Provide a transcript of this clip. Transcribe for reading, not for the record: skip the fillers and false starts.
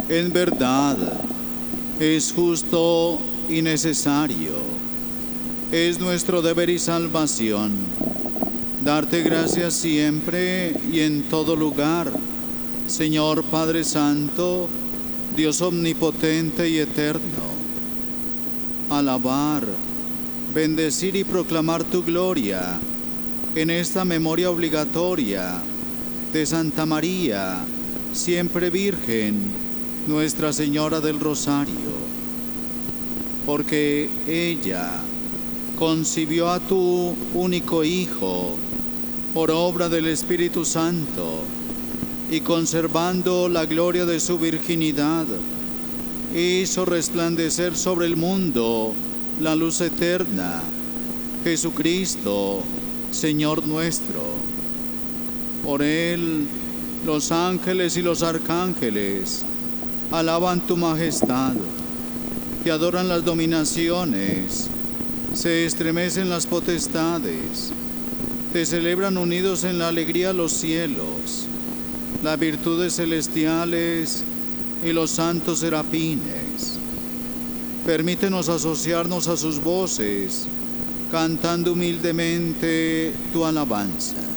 En verdad, es justo y necesario. Es nuestro deber y salvación darte gracias siempre y en todo lugar, Señor Padre Santo, Dios omnipotente y eterno. Alabar, bendecir y proclamar tu gloria en esta memoria obligatoria de Santa María, siempre Virgen, Nuestra Señora del Rosario, porque ella concibió a tu único Hijo por obra del Espíritu Santo y conservando la gloria de su virginidad, hizo resplandecer sobre el mundo la luz eterna, Jesucristo, Señor nuestro. Por Él, los ángeles y los arcángeles alaban tu majestad, te adoran las dominaciones, se estremecen las potestades, te celebran unidos en la alegría los cielos, las virtudes celestiales y los santos serafines. Permítenos asociarnos a sus voces, cantando humildemente tu alabanza.